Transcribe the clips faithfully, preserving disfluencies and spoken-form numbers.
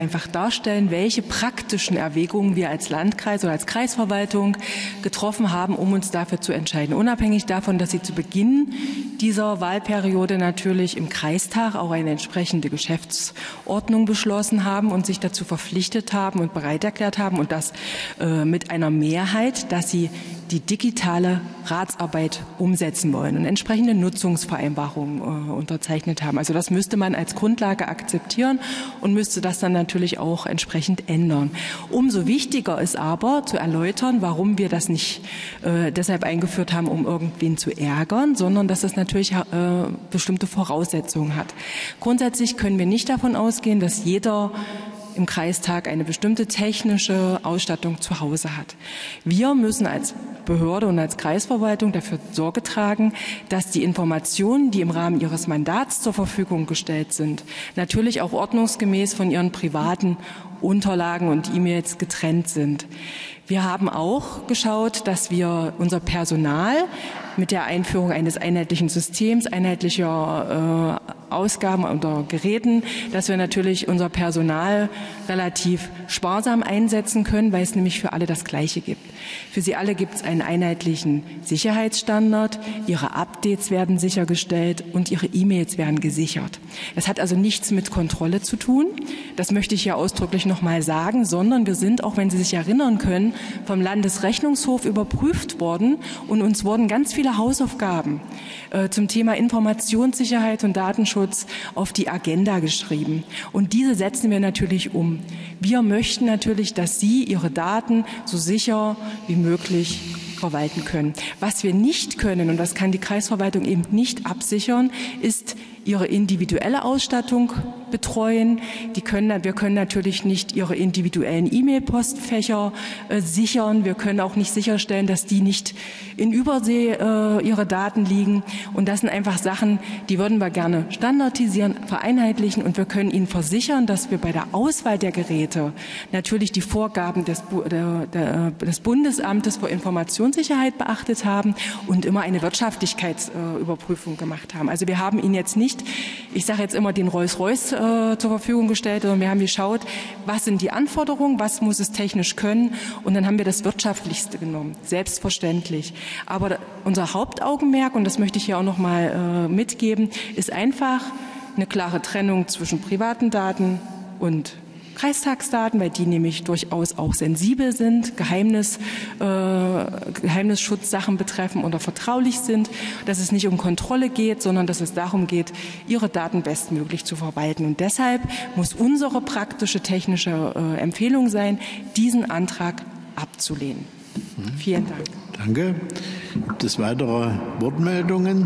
einfach darstellen, welche praktischen Erwägungen wir als Landkreis oder als Kreisverwaltung getroffen haben, um uns dafür zu entscheiden. Unabhängig davon, dass Sie zu Beginn dieser Wahlperiode natürlich im Kreistag auch eine entsprechende Geschäftsordnung beschlossen haben und sich dazu verpflichtet haben und bereit erklärt haben und das äh, mit einer Mehrheit, dass sie die digitale Ratsarbeit umsetzen wollen und entsprechende Nutzungsvereinbarungen äh, unterzeichnet haben. Also das müsste man als Grundlage akzeptieren und müsste das dann natürlich auch entsprechend ändern. Umso wichtiger ist aber zu erläutern, warum wir das nicht äh, deshalb eingeführt haben, um irgendwen zu ärgern, sondern dass das natürlich äh, bestimmte Voraussetzungen hat. Grundsätzlich können wir nicht davon ausgehen, dass jeder im Kreistag eine bestimmte technische Ausstattung zu Hause hat. Wir müssen als Behörde und als Kreisverwaltung dafür Sorge tragen, dass die Informationen, die im Rahmen ihres Mandats zur Verfügung gestellt sind, natürlich auch ordnungsgemäß von ihren privaten Unterlagen und E-Mails getrennt sind. Wir haben auch geschaut, dass wir unser Personal mit der Einführung eines einheitlichen Systems, einheitlicher äh, Ausgaben oder Geräten, dass wir natürlich unser Personal relativ sparsam einsetzen können, weil es nämlich für alle das Gleiche gibt. Für sie alle gibt es einen einheitlichen Sicherheitsstandard, ihre Updates werden sichergestellt und ihre E-Mails werden gesichert. Das hat also nichts mit Kontrolle zu tun, das möchte ich hier ausdrücklich noch mal sagen, sondern wir sind, auch wenn Sie sich erinnern können, vom Landesrechnungshof überprüft worden und uns wurden ganz viele Hausaufgaben äh, zum Thema Informationssicherheit und Datenschutz auf die Agenda geschrieben. Und diese setzen wir natürlich um. Wir möchten natürlich, dass Sie Ihre Daten so sicher wie möglich verwalten können. Was wir nicht können, und das kann die Kreisverwaltung eben nicht absichern, ist ihre individuelle Ausstattung betreuen. Die können, wir können natürlich nicht ihre individuellen E-Mail-Postfächer äh, sichern. Wir können auch nicht sicherstellen, dass die nicht in Übersee äh, ihre Daten liegen. Und das sind einfach Sachen, die würden wir gerne standardisieren, vereinheitlichen. Und wir können Ihnen versichern, dass wir bei der Auswahl der Geräte natürlich die Vorgaben des, der, der, des Bundesamtes für Informationssicherheit beachtet haben und immer eine Wirtschaftlichkeitsüberprüfung äh, gemacht haben. Also wir haben Ihnen jetzt nicht, ich sage jetzt immer, den Rolls-Royce äh, zur Verfügung gestellt, sondern wir haben geschaut, was sind die Anforderungen, was muss es technisch können, und dann haben wir das Wirtschaftlichste genommen, selbstverständlich. Aber unser Hauptaugenmerk, und das möchte ich hier auch noch mal äh, mitgeben, ist einfach eine klare Trennung zwischen privaten Daten und Kreistagsdaten, weil die nämlich durchaus auch sensibel sind, Geheimnis, äh, Geheimnisschutzsachen betreffen oder vertraulich sind, dass es nicht um Kontrolle geht, sondern dass es darum geht, ihre Daten bestmöglich zu verwalten. Und deshalb muss unsere praktische technische äh, Empfehlung sein, diesen Antrag abzulehnen. Mhm. Vielen Dank. Danke. Gibt es weitere Wortmeldungen?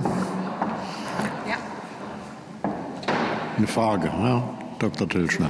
Ja. Eine Frage, Herr Doktor Tillschner.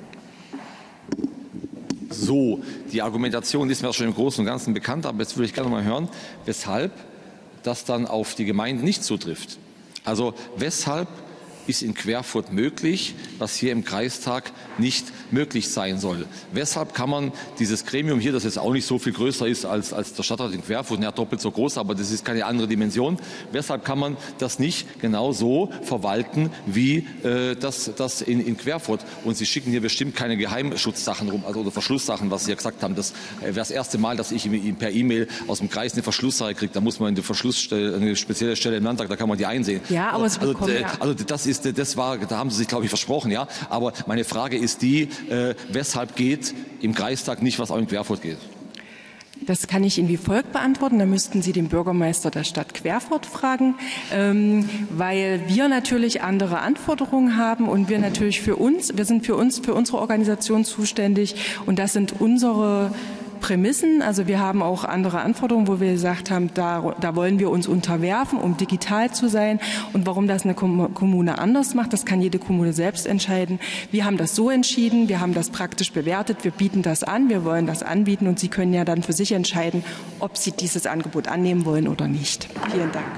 So, die Argumentation ist mir schon im Großen und Ganzen bekannt, aber jetzt würde ich gerne mal hören, weshalb das dann auf die Gemeinden nicht zutrifft. Also weshalb ist in Querfurt möglich, was hier im Kreistag nicht möglich sein soll. Weshalb kann man dieses Gremium hier, das jetzt auch nicht so viel größer ist als, als der Stadtrat in Querfurt, ja doppelt so groß, aber das ist keine andere Dimension, weshalb kann man das nicht genau so verwalten wie äh, das, das in, in Querfurt? Und Sie schicken hier bestimmt keine Geheimschutzsachen rum, also oder Verschlusssachen, was Sie ja gesagt haben. Das äh, wäre das erste Mal, dass ich per E-Mail aus dem Kreis eine Verschlusssache kriege. Da muss man in die Verschlussstelle, eine spezielle Stelle im Landtag, da kann man die einsehen. Ja, aber es also, bekommen, äh, ja. also das ist, das war, da haben Sie sich, glaube ich, versprochen, ja. Aber meine Frage ist die, äh, weshalb geht im Kreistag nicht, was auch in Querfurt geht? Das kann ich Ihnen wie folgt beantworten. Da müssten Sie den Bürgermeister der Stadt Querfurt fragen, ähm, weil wir natürlich andere Anforderungen haben und wir natürlich für uns, wir sind für uns, für unsere Organisation zuständig, und das sind unsere Prämissen. Also wir haben auch andere Anforderungen, wo wir gesagt haben, da, da wollen wir uns unterwerfen, um digital zu sein. Und warum das eine Kommune anders macht, das kann jede Kommune selbst entscheiden. Wir haben das so entschieden, wir haben das praktisch bewertet, wir bieten das an, wir wollen das anbieten, und Sie können ja dann für sich entscheiden, ob Sie dieses Angebot annehmen wollen oder nicht. Vielen Dank.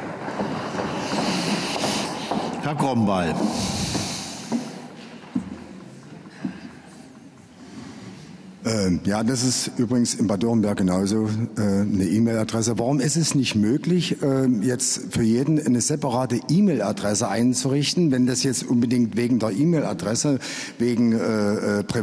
Herr Gromwall. Ja, das ist übrigens in Bad Dürrenberg genauso äh, eine E-Mail-Adresse. Warum ist es nicht möglich, äh, jetzt für jeden eine separate E-Mail-Adresse einzurichten, wenn das jetzt unbedingt wegen der E-Mail-Adresse, wegen äh,